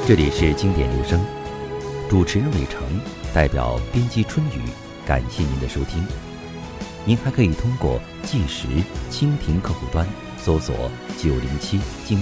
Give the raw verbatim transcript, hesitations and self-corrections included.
这里是经典留声，主持人伟成，代表编辑春雨，感谢您的收听。您还可以通过计时、蜻蜓客户端搜索九零七经